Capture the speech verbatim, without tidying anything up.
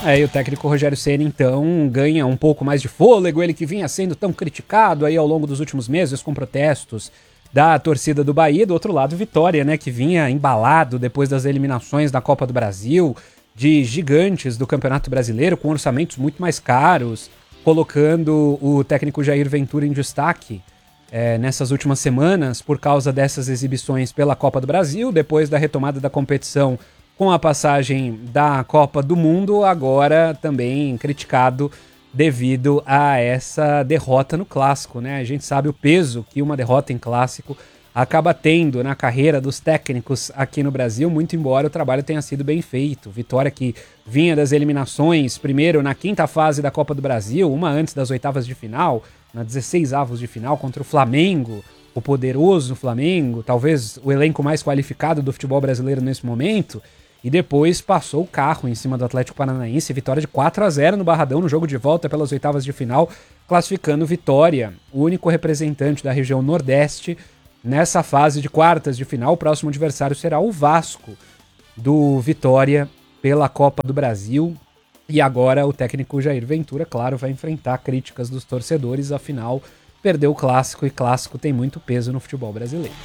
É, e o técnico Rogério Ceni então ganha um pouco mais de fôlego, ele que vinha sendo tão criticado aí ao longo dos últimos meses com protestos da torcida do Bahia. Do outro lado, Vitória, né, que vinha embalado depois das eliminações da Copa do Brasil, de gigantes do Campeonato Brasileiro, com orçamentos muito mais caros, colocando o técnico Jair Ventura em destaque é, nessas últimas semanas por causa dessas exibições pela Copa do Brasil, depois da retomada da competição com a passagem da Copa do Mundo, agora também criticado devido a essa derrota no Clássico, né? A gente sabe o peso que uma derrota em Clássico acaba tendo na carreira dos técnicos aqui no Brasil, muito embora o trabalho tenha sido bem feito. Vitória que vinha das eliminações, primeiro na quinta fase da Copa do Brasil, uma antes das oitavas de final, na dezesseis avos de final contra o Flamengo, o poderoso Flamengo, talvez o elenco mais qualificado do futebol brasileiro nesse momento, e depois passou o carro em cima do Atlético Paranaense, vitória de quatro a zero no Barradão no jogo de volta pelas oitavas de final, classificando Vitória, o único representante da região Nordeste, nessa fase de quartas de final. O próximo adversário será o Vasco do Vitória pela Copa do Brasil. E agora o técnico Jair Ventura, claro, vai enfrentar críticas dos torcedores, afinal perdeu o Clássico e Clássico tem muito peso no futebol brasileiro.